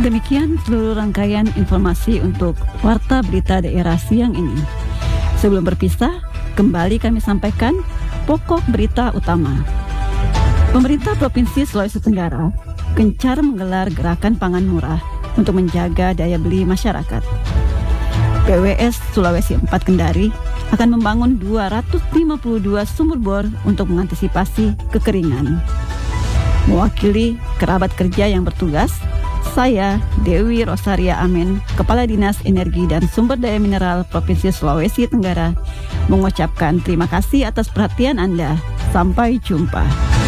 Demikian seluruh rangkaian informasi untuk Warta Berita Daerah siang ini. Sebelum berpisah, kembali kami sampaikan pokok berita utama. Pemerintah Provinsi Sulawesi Tenggara gencar menggelar gerakan pangan murah untuk menjaga daya beli masyarakat. PWS Sulawesi 4 Kendari akan membangun 252 sumur bor untuk mengantisipasi kekeringan. Mewakili kerabat kerja yang bertugas, saya, Dewi Rosaria Amen, Kepala Dinas Energi dan Sumber Daya Mineral Provinsi Sulawesi Tenggara, mengucapkan terima kasih atas perhatian Anda. Sampai jumpa.